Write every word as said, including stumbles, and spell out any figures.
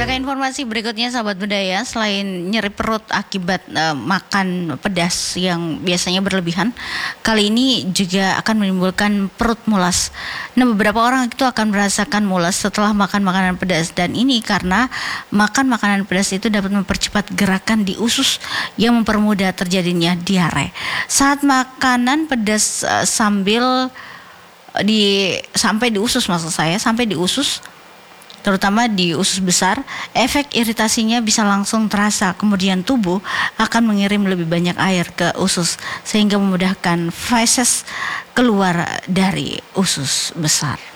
Kita ke informasi berikutnya sahabat budaya. Selain nyeri perut akibat uh, makan pedas yang biasanya berlebihan, kali ini juga akan menimbulkan perut mulas. Nah, beberapa orang itu akan merasakan mulas setelah makan makanan pedas, dan ini karena makan makanan pedas itu dapat mempercepat gerakan di usus yang mempermudah terjadinya diare. Saat makanan pedas uh, sambil di sampai di usus maksud saya sampai di usus terutama di usus besar, efek iritasinya bisa langsung terasa. Kemudian tubuh akan mengirim lebih banyak air ke usus sehingga memudahkan feses keluar dari usus besar.